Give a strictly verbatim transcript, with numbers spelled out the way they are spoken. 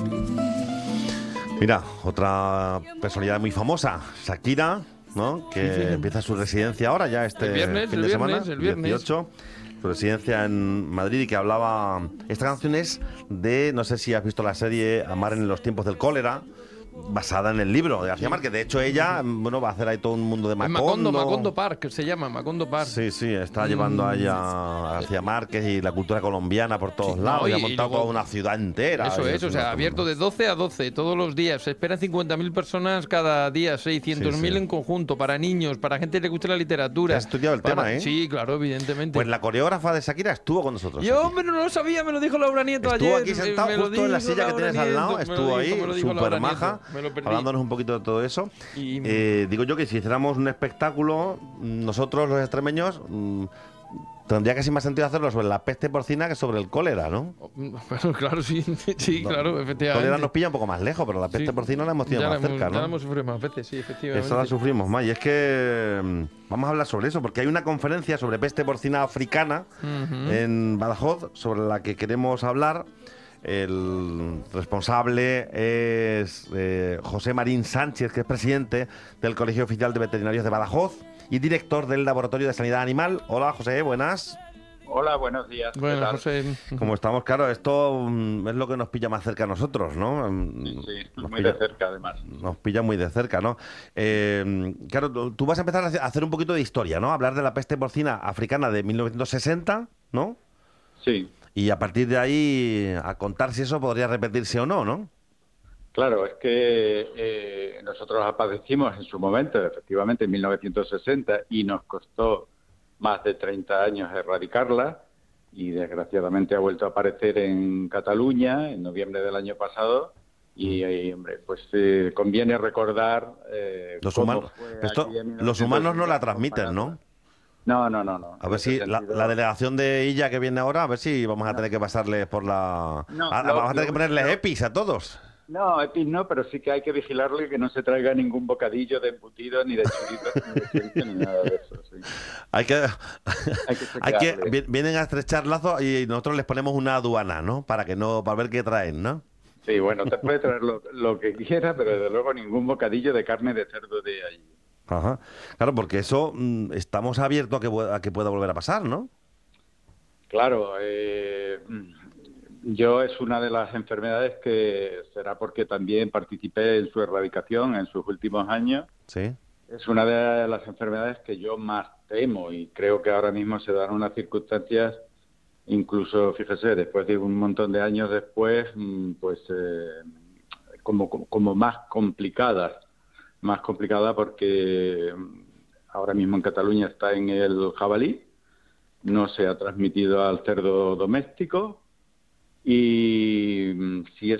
Mira, otra personalidad muy famosa, Shakira, ¿no? Que Sí, sí, sí. empieza su residencia ahora, ya este El viernes, fin el de semana, viernes, el viernes. dieciocho, su residencia en Madrid, y que hablaba... Esta canción es de, no sé si has visto la serie Amar en los tiempos del cólera, basada en el libro de García Sí. Márquez. De hecho, ella, bueno, va a hacer ahí todo un mundo de Es Macondo. Macondo, Macondo Park, se llama, Macondo Park. Sí, sí, está llevando ahí a García Márquez y la cultura colombiana por todos Sí, lados, no, y, y- ha y montado luego- toda una ciudad entera. Eso y es, o una- sea, abierto de doce a doce todos los días. Se esperan cincuenta mil personas cada día, seiscientos mil Sí, sí. en conjunto, para niños, para gente que le guste la literatura. Has estudiado el para- tema, ¿eh? Sí, claro, evidentemente. Pues la coreógrafa de Shakira estuvo con nosotros Yo, aquí. hombre, no lo sabía, me lo dijo Laura Nieto Estuvo ayer. aquí me- sentado me lo justo en la dijo silla que Laura tienes al lado, Nieto, me lo estuvo dijo, ahí, me lo dijo súper Laura maja, Nieto, me lo perdí. hablándonos un poquito de todo eso. Y- Eh, digo yo que si hiciéramos un espectáculo, nosotros los extremeños, mm, tendría casi más sentido hacerlo sobre la peste porcina que sobre el cólera, ¿no? Bueno, claro, sí, sí, No, claro, el efectivamente. cólera nos pilla un poco más lejos, pero la peste Sí, porcina la hemos tenido ya más la hemos- cerca, Ya la ¿no? hemos sufrido más veces, sí, efectivamente. Eso la sufrimos más. Y es que mm, vamos a hablar sobre eso, porque hay una conferencia sobre peste porcina africana Ujú. en Badajoz, sobre la que queremos hablar. El responsable es eh, José Marín Sánchez, que es presidente del Colegio Oficial de Veterinarios de Badajoz y director del Laboratorio de Sanidad Animal. Hola, José, buenas. Hola, buenos días. ¿Qué Bueno, tal? José. ¿Cómo estamos? Claro, esto mm, es lo que nos pilla más cerca a nosotros, ¿no? Mm, Sí, sí, nos muy pilla- de cerca además. Nos pilla muy de cerca, ¿no? Eh, claro, tú tú vas a empezar a hacer- a hacer un poquito de historia, ¿no? Hablar de la peste porcina africana de mil novecientos sesenta, ¿no? Sí, Y a partir de ahí a contar si eso podría repetirse o no, ¿no? claro, es que eh, nosotros la padecimos en su momento, efectivamente, en mil novecientos sesenta, y nos costó más de treinta años erradicarla, y desgraciadamente ha vuelto a aparecer en Cataluña en noviembre del año pasado. Y, y, hombre, pues eh, conviene recordar eh, Los cómo humanos, fue esto, aquí en los humanos no la mil novecientos sesenta transmiten, ¿no? No, no, no, no. A En ver ese si la, sentido- la delegación de Illa que viene ahora, a ver si vamos a No. tener que pasarles por la... No, a- lo- vamos a tener lo- que ponerles lo- EPIs a todos. No, EPIs no, pero sí que hay que vigilarlo y que no se traiga ningún bocadillo de embutido, ni de chorizo, ni de chorizo, ni nada de eso. Sí. Hay que, Hay que hay que chequearle. vi- vienen a estrechar lazos y nosotros les ponemos una aduana, ¿no? Para que no, para ver qué traen, ¿no? Sí, bueno, te puede traer lo, lo que quiera, pero desde luego ningún bocadillo de carne de cerdo de allí. Ajá. Claro, porque eso mm, estamos abiertos a que, pu- a que pueda volver a pasar, ¿no? Claro, eh, yo es una de las enfermedades que será porque también participé en su erradicación en sus últimos años. Sí. Es una de las enfermedades que yo más temo y creo que ahora mismo se dan unas circunstancias, incluso, fíjese, después de un montón de años después, mm, pues eh, como, como, como más complicadas, más complicada porque mm, ahora mismo en Cataluña está en el jabalí, no se ha transmitido al cerdo doméstico y mm, si es